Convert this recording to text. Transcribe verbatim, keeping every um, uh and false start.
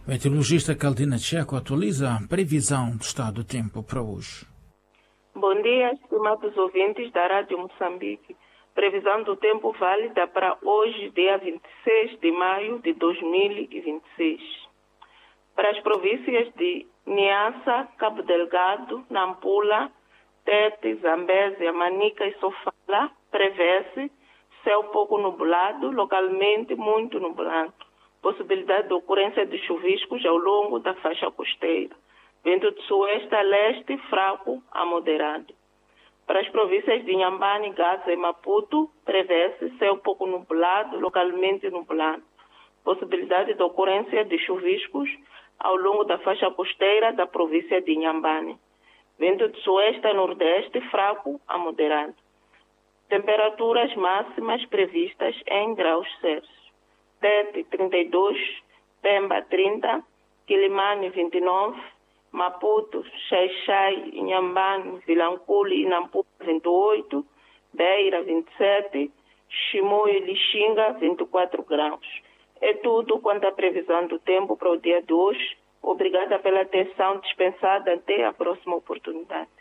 Meteorologista Caldina Tcheco atualiza a previsão do estado do tempo para hoje. Bom dia, estimados ouvintes da Rádio Moçambique. Previsão do tempo válida para hoje, dia vinte e seis de maio de dois mil e vinte e seis. Para as províncias de Niassa, Cabo Delgado, Nampula, Tete, Zambésia, Manica e Sofala, prevê-se céu pouco nublado, localmente muito nublado. Possibilidade de ocorrência de chuviscos ao longo da faixa costeira. Vento de sueste a leste, fraco a moderado. Para as províncias de Inhambane, Gaza e Maputo, prevê-se céu pouco nublado, localmente nublado. Possibilidade de ocorrência de chuviscos ao longo da faixa costeira da província de Inhambane. Vento de sueste a nordeste, fraco a moderado. Temperaturas máximas previstas em graus Celsius. Tete, trinta e dois, Pemba, trinta, Quilimane, vinte e nove, Maputo, Xai-Xai, Inhambane, Vilancule e Nampula, vinte e oito, Beira, vinte e sete, Chimoio e Lixinga, vinte e quatro graus. É tudo quanto à previsão do tempo para o dia de hoje. Obrigada pela atenção dispensada. Até a próxima oportunidade.